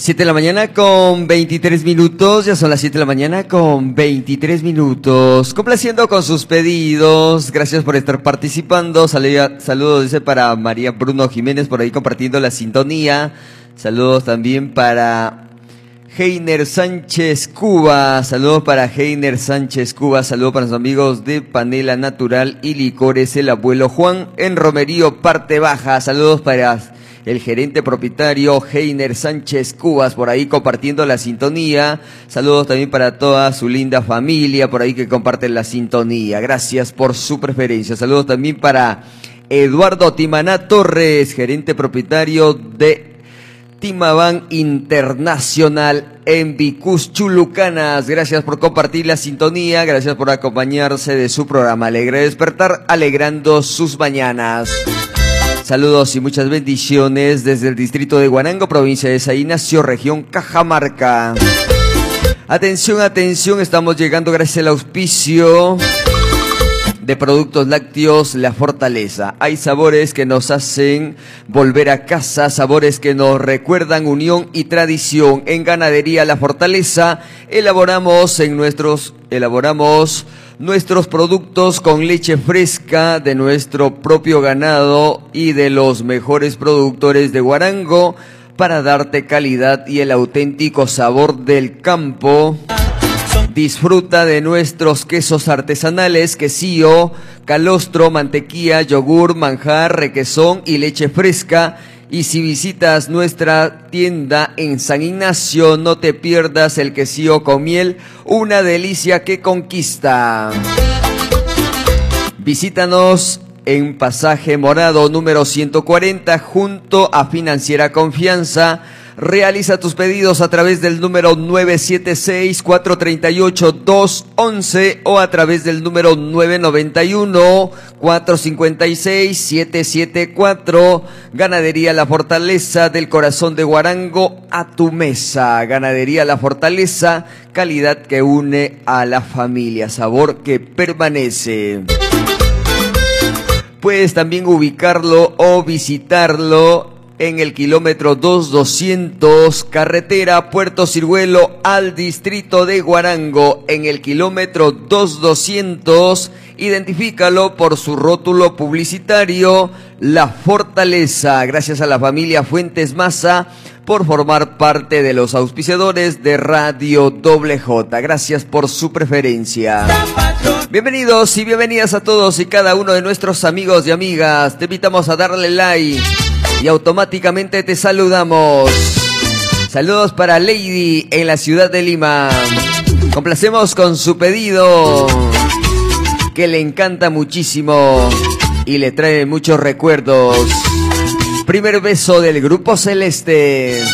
7 de la mañana con 23 minutos, ya son las 7 de la mañana con 23 minutos. Complaciendo con sus pedidos, gracias por estar participando. Saludos, dice, para María Bruno Jiménez, por ahí compartiendo la sintonía. Saludos también para Heiner Sánchez Cuba, saludos para Heiner Sánchez Cuba, saludos para los amigos de Panela Natural y Licores El Abuelo Juan en Romerío, parte baja. Saludos para el gerente propietario Heiner Sánchez Cubas, por ahí compartiendo la sintonía. Saludos también para toda su linda familia, por ahí que comparten la sintonía. Gracias por su preferencia. Saludos también para Eduardo Timaná Torres, gerente propietario de Timaban Internacional en Vicús, Chulucanas. Gracias por compartir la sintonía, gracias por acompañarse de su programa Alegre Despertar, alegrando sus mañanas. Saludos y muchas bendiciones desde el distrito de Huarango, provincia de San Ignacio, región Cajamarca. Atención, atención, estamos llegando gracias al auspicio de Productos Lácteos La Fortaleza. Hay sabores que nos hacen volver a casa, sabores que nos recuerdan unión y tradición. En Ganadería La Fortaleza elaboramos nuestros productos con leche fresca de nuestro propio ganado y de los mejores productores de Huarango para darte calidad y el auténtico sabor del campo. Disfruta de nuestros quesos artesanales, quesillo, calostro, mantequilla, yogur, manjar, requesón y leche fresca. Y si visitas nuestra tienda en San Ignacio, no te pierdas el quesillo con miel, una delicia que conquista. Visítanos en Pasaje Morado número 140 junto a Financiera Confianza. Realiza tus pedidos a través del número 976-438-211 o a través del número 991-456-774. Ganadería La Fortaleza, del corazón de Huarango a tu mesa. Ganadería La Fortaleza, calidad que une a la familia, sabor que permanece. Puedes también ubicarlo o visitarlo en el kilómetro 2200, carretera Puerto Ciruelo al distrito de Huarango. En el kilómetro 2200, identifícalo por su rótulo publicitario, La Fortaleza. Gracias a la familia Fuentes Maza por formar parte de los auspiciadores de Radio WJ. Gracias por su preferencia. Bienvenidos y bienvenidas a todos y cada uno de nuestros amigos y amigas. Te invitamos a darle like y automáticamente te saludamos. Saludos para Lady en la ciudad de Lima. Complacemos con su pedido, que le encanta muchísimo y le trae muchos recuerdos. Primer beso del Grupo Celeste.